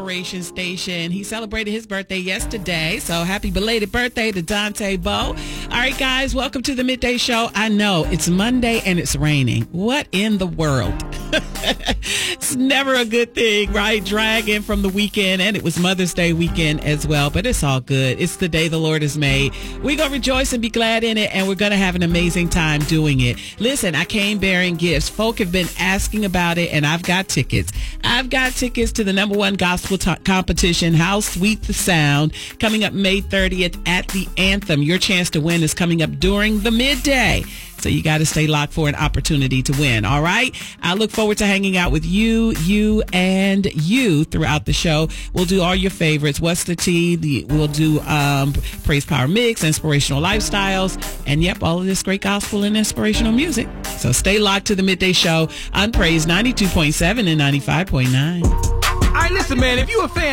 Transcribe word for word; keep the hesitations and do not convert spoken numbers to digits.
Inspiration Station. He celebrated his birthday yesterday, so happy belated birthday to Dante Bowe. All right, guys, welcome to the Midday Show. I know it's Monday and it's raining. What in the world? It's never a good thing, right? Dragging from the weekend, and it was Mother's Day weekend as well, but it's all good. It's the day the Lord has made. We're going to rejoice and be glad in it, and we're going to have an amazing time doing it. Listen, I came bearing gifts. Folk have been asking about it, and I've got tickets. I've got tickets to the number one gospel t- competition, How Sweet the Sound, coming up May thirtieth at the Anthem. Your chance to win is coming up during the midday. So you got to stay locked for an opportunity to win. All right. I look forward to hanging out with you, you, and you throughout the show. We'll do all your favorites. What's the Tea? The, we'll do um, Praise Power Mix, Inspirational Lifestyles, and yep, all of this great gospel and inspirational music. So stay locked to the Midday Show on Praise ninety-two point seven and ninety-five point nine. All right, listen, man, if you a fan